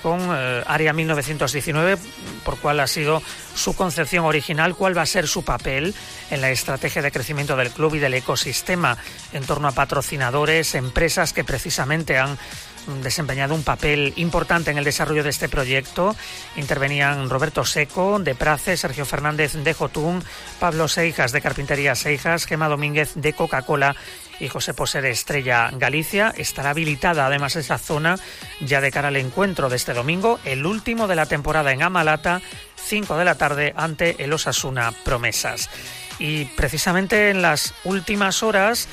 con Área 1919, por cuál ha sido su concepción original, cuál va a ser su papel en la estrategia de crecimiento del club y del ecosistema en torno a patrocinadores, empresas que precisamente han desempeñado un papel importante en el desarrollo de este proyecto. Intervenían Roberto Seco, de Prace, Sergio Fernández, de Jotun, Pablo Seijas, de Carpintería Seijas, Gemma Domínguez, de Coca-Cola, y José Posé, de Estrella Galicia. Estará habilitada además esa zona ya de cara al encuentro de este domingo, el último de la temporada en Amalata, 5 de la tarde, ante el Osasuna Promesas. Y precisamente en las últimas horas,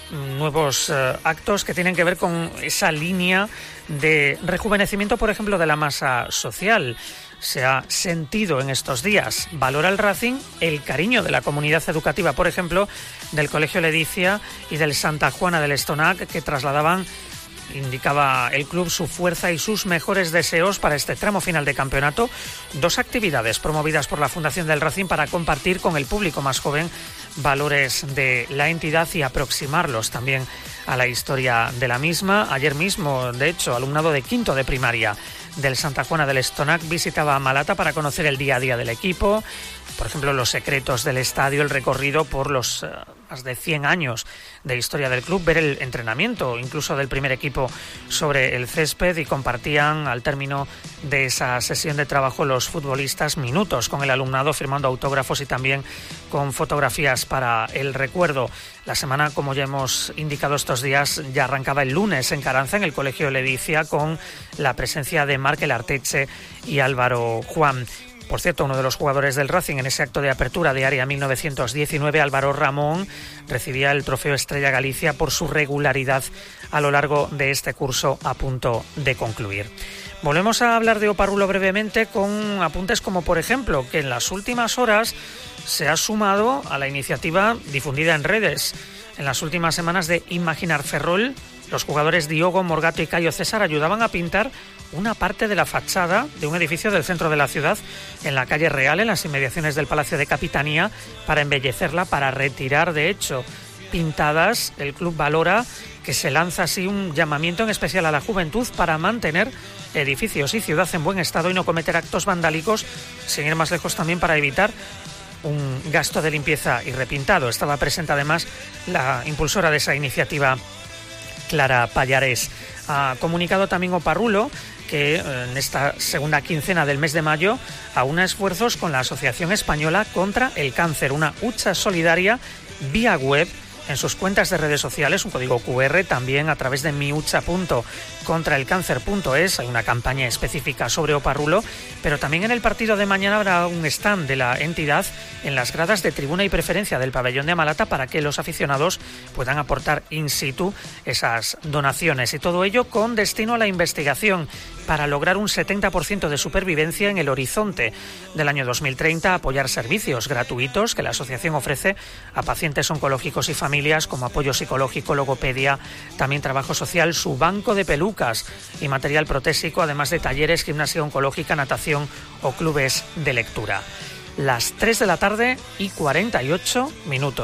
nuevos actos que tienen que ver con esa línea de rejuvenecimiento, por ejemplo, de la masa social. Se ha sentido en estos días. Valora el Racing el cariño de la comunidad educativa, por ejemplo, del Colegio Ledicia y del Santa Juana del Estonac, que trasladaban, indicaba el club, su fuerza y sus mejores deseos para este tramo final de campeonato. 2 actividades promovidas por la Fundación del Racing para compartir con el público más joven valores de la entidad y aproximarlos también a la historia de la misma. Ayer mismo, de hecho, alumnado de quinto de primaria del Santa Juana del Estonac visitaba Malata para conocer el día a día del equipo, por ejemplo, los secretos del estadio, el recorrido por los más de 100 años de historia del club, ver el entrenamiento incluso del primer equipo sobre el césped, y compartían al término de esa sesión de trabajo los futbolistas minutos con el alumnado, firmando autógrafos y también con fotografías para el recuerdo. La semana, como ya hemos indicado estos días, ya arrancaba el lunes en Caranza, en el Colegio Ledicia, con la presencia de Markel Arteche y Álvaro Juan. Por cierto, uno de los jugadores del Racing en ese acto de apertura de Área 1919, Álvaro Ramón, recibía el trofeo Estrella Galicia por su regularidad a lo largo de este curso a punto de concluir. Volvemos a hablar de Oparrulo brevemente, con apuntes como, por ejemplo, que en las últimas horas se ha sumado a la iniciativa difundida en redes en las últimas semanas de Imaginar Ferrol. Los jugadores Diogo, Morgato y Cayo César ayudaban a pintar una parte de la fachada de un edificio del centro de la ciudad, en la calle Real, en las inmediaciones del Palacio de Capitanía, para embellecerla, para retirar, de hecho, pintadas. El club valora que se lanza así un llamamiento en especial a la juventud para mantener edificios y ciudad en buen estado y no cometer actos vandálicos, sin ir más lejos también para evitar un gasto de limpieza y repintado. Estaba presente además la impulsora de esa iniciativa, Clara Pallarés. Ha comunicado también Oparrulo que en esta segunda quincena del mes de mayo aúna esfuerzos con la Asociación Española contra el Cáncer, una hucha solidaria vía web, en sus cuentas de redes sociales, un código QR, también a través de mihucha.contraelcáncer.es. Hay una campaña específica sobre Oparrulo, pero también en el partido de mañana habrá un stand de la entidad en las gradas de tribuna y preferencia del pabellón de Amalata para que los aficionados puedan aportar in situ esas donaciones, y todo ello con destino a la investigación para lograr un 70% de supervivencia en el horizonte del año 2030, apoyar servicios gratuitos que la asociación ofrece a pacientes oncológicos y familias, como apoyo psicológico, logopedia, también trabajo social, su banco de pelucas y material protésico, además de talleres, gimnasia oncológica, natación o clubes de lectura. Las 3 de la tarde y 48 minutos.